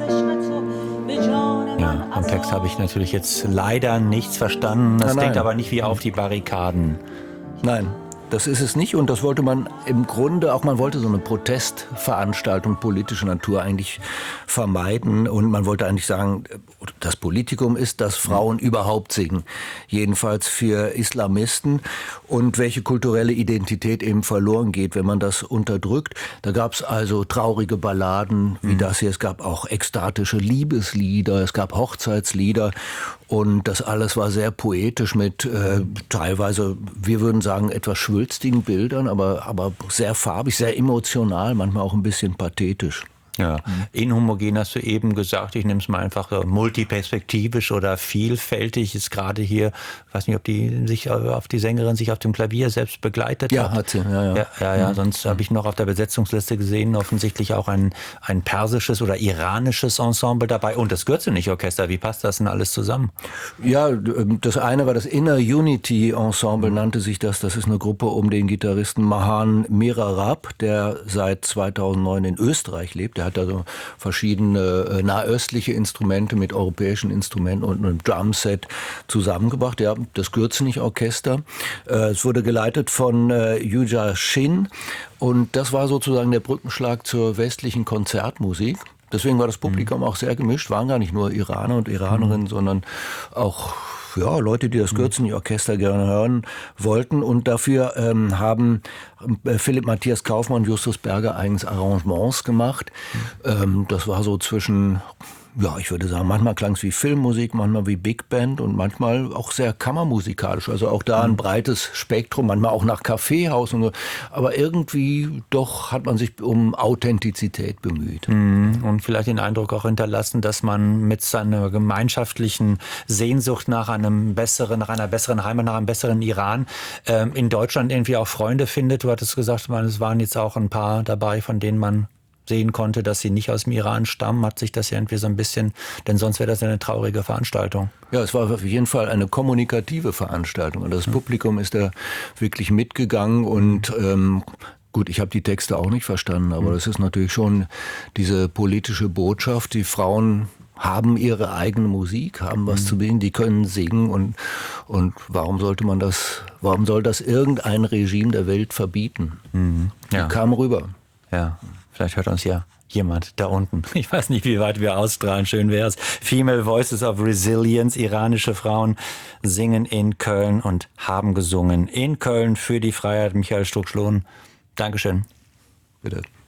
Ja, am Text habe ich natürlich jetzt leider nichts verstanden. Das klingt aber nicht wie auf die Barrikaden. Nein, das ist es nicht und das wollte man im Grunde auch, man wollte so eine Protestveranstaltung politischer Natur eigentlich vermeiden und man wollte eigentlich sagen, das Politikum ist, dass Frauen überhaupt singen, jedenfalls für Islamisten und welche kulturelle Identität eben verloren geht, wenn man das unterdrückt. Da gab es also traurige Balladen wie das hier, es gab auch ekstatische Liebeslieder, es gab Hochzeitslieder und das alles war sehr poetisch mit teilweise, wir würden sagen, etwas schwülstigen Bildern, aber sehr farbig, sehr emotional, manchmal auch ein bisschen pathetisch. Ja, inhomogen hast du eben gesagt, ich nehme es mal einfach multiperspektivisch oder vielfältig, ist gerade hier, ich weiß nicht, ob die Sängerin sich auf dem Klavier selbst begleitet hat. Ja, hat sie, Ja, sonst habe ich noch auf der Besetzungsliste gesehen, offensichtlich auch ein persisches oder iranisches Ensemble dabei und das Gürzenich-Orchester, wie passt das denn alles zusammen? Ja, das eine war das Inner Unity Ensemble, nannte sich das. Das ist eine Gruppe um den Gitarristen Mahan Mirarab, der seit 2009 in Österreich lebt. Der hat also verschiedene nahöstliche Instrumente mit europäischen Instrumenten und einem Drumset zusammengebracht. Ja, das Gürzenich-Orchester. Es wurde geleitet von Yuja Shin und das war sozusagen der Brückenschlag zur westlichen Konzertmusik. Deswegen war das Publikum auch sehr gemischt, waren gar nicht nur Iraner und Iranerinnen, sondern auch Leute, die das Gürzenich-Orchester gerne hören wollten. Und dafür haben Philipp Matthias Kaufmann und Justus Berger eigens Arrangements gemacht. Das war so zwischen, ich würde sagen, manchmal klang es wie Filmmusik, manchmal wie Big Band und manchmal auch sehr kammermusikalisch. Also auch da ein breites Spektrum, manchmal auch nach Kaffeehaus und so. Aber irgendwie doch hat man sich um Authentizität bemüht. Und vielleicht den Eindruck auch hinterlassen, dass man mit seiner gemeinschaftlichen Sehnsucht nach einer besseren Heimat, nach einem besseren Iran in Deutschland irgendwie auch Freunde findet. Du hattest gesagt, es waren jetzt auch ein paar dabei, von denen man sehen konnte, dass sie nicht aus dem Iran stammen, hat sich das ja irgendwie so ein bisschen, denn sonst wäre das ja eine traurige Veranstaltung. Ja, es war auf jeden Fall eine kommunikative Veranstaltung. Und das Publikum ist da wirklich mitgegangen und gut, ich habe die Texte auch nicht verstanden, aber das ist natürlich schon diese politische Botschaft. Die Frauen haben ihre eigene Musik, haben was zu bieten, die können singen und warum soll das irgendein Regime der Welt verbieten? Ja. Die kamen rüber. Ja. Vielleicht hört uns ja jemand da unten. Ich weiß nicht, wie weit wir ausstrahlen. Schön wäre es. Female Voices of Resilience. Iranische Frauen singen in Köln und haben gesungen in Köln für die Freiheit. Michael Strux-Lohn. Dankeschön. Bitte.